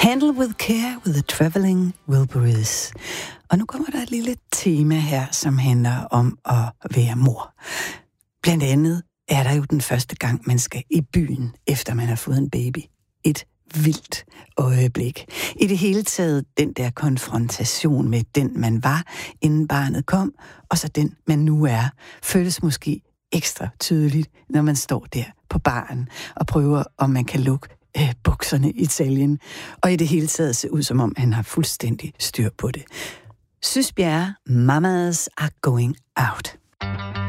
Handle with care with the traveling Wilburys. Og nu kommer der et lille tema her, som handler om at være mor. Blandt andet er der jo den første gang, man skal i byen, efter man har fået en baby. Et vildt øjeblik. I det hele taget den der konfrontation med den, man var, inden barnet kom, og så den, man nu er, føles måske ekstra tydeligt, når man står der på baren og prøver, om man kan lukke bukserne i taljen, og i det hele taget ser ud, som om han har fuldstændig styr på det. Sys Bjerre, Mamas are going out.